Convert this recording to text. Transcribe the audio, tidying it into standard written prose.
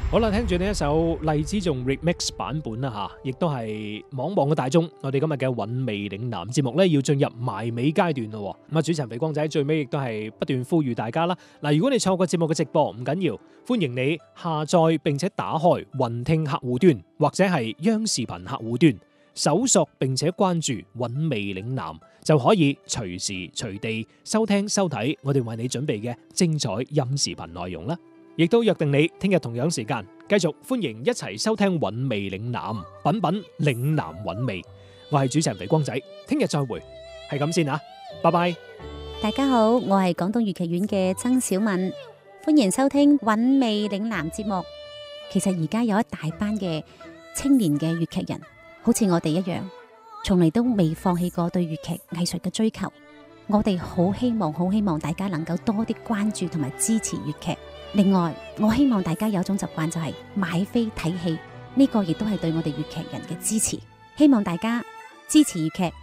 好啦，聽住呢一首荔枝頌 remix 版本啦吓，亦都係茫茫嘅大眾。我哋今日嘅韻味嶺南節目咧，要進入埋尾階段咯。咁啊，主持人肥光仔最尾亦都係不斷呼籲大家啦。嗱，如果你錯過節目嘅直播唔緊要，歡迎你下載並且打開雲聽客戶端或者係央視頻客戶端，搜索並且關注韻味嶺南，就可以隨時隨地收聽收睇我哋為你準備嘅精彩音視頻內容啦。亦都約定你聽日同樣時間繼續歡迎一齊收聽韻味嶺南，品品嶺南韻味。我係主持人肥光仔，聽日再會，係咁先啊，拜拜。 大家好，我係廣東粵劇院嘅曾小敏，歡迎收聽韻味嶺南節目。其實而家有一大班嘅青年嘅粵劇人，好似我哋一樣，從嚟都未放棄過對粵劇藝術嘅追求。我哋好希望大家能夠多啲關注同埋支持粵劇。另外，我希望大家有一種習慣，就係買飛睇戲，呢個亦都係對我哋粵劇人嘅支持。希望大家支持粵劇，